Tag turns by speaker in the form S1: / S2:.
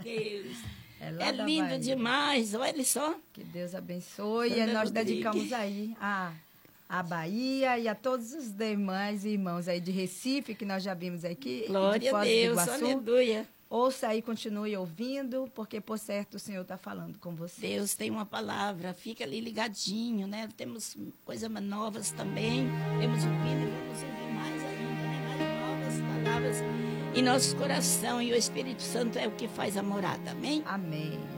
S1: Deus.
S2: É
S1: lindo
S2: Bahia.
S1: demais, olha só.
S2: Que Deus abençoe.
S1: Sandra
S2: E nós
S1: Rodrigues.
S2: dedicamos aí a Bahia e a todos os demais irmãos aí de Recife, que nós já vimos aqui, e de
S1: Glória a
S2: Foz do
S1: Deus,
S2: Iguaçu.
S1: aleluia.
S2: Ouça aí, continue ouvindo, porque por certo o Senhor está falando com você.
S1: Deus tem uma palavra, fica ali ligadinho, né? Temos coisas novas também, temos ouvido e vamos ouvir mais ainda, né? Mais novas palavras em nosso coração, e o Espírito Santo é o que faz a morada, amém?
S2: Amém.